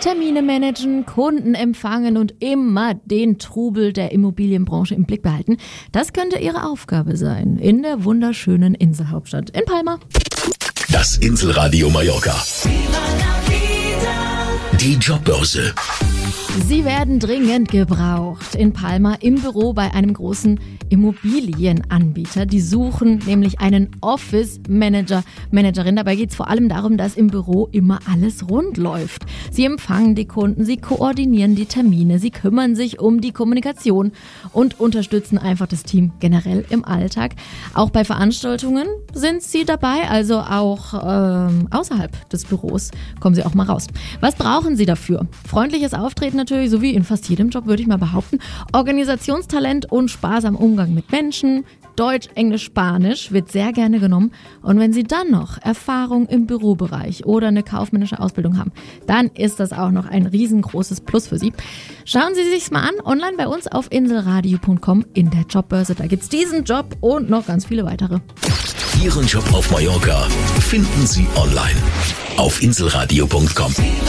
Termine managen, Kunden empfangen und immer den Trubel der Immobilienbranche im Blick behalten. Das könnte Ihre Aufgabe sein in der wunderschönen Inselhauptstadt in Palma. Das Inselradio Mallorca. Die Jobbörse. Sie werden dringend gebraucht in Palma im Büro bei einem großen Immobilienanbieter. Die suchen nämlich einen Office-Manager, Managerin. Dabei geht es vor allem darum, dass im Büro immer alles rund läuft. Sie empfangen die Kunden, sie koordinieren die Termine, sie kümmern sich um die Kommunikation und unterstützen einfach das Team generell im Alltag. Auch bei Veranstaltungen sind sie dabei, also auch außerhalb des Büros kommen sie auch mal raus. Was brauchen sie dafür? Freundliches Auftreten natürlich, so wie in fast jedem Job, würde ich mal behaupten. Organisationstalent und Spaß am Umgang mit Menschen. Deutsch, Englisch, Spanisch wird sehr gerne genommen. Und wenn Sie dann noch Erfahrung im Bürobereich oder eine kaufmännische Ausbildung haben, dann ist das auch noch ein riesengroßes Plus für Sie. Schauen Sie sich's mal an, online bei uns auf inselradio.com in der Jobbörse. Da gibt's diesen Job und noch ganz viele weitere. Ihren Job auf Mallorca finden Sie online auf inselradio.com.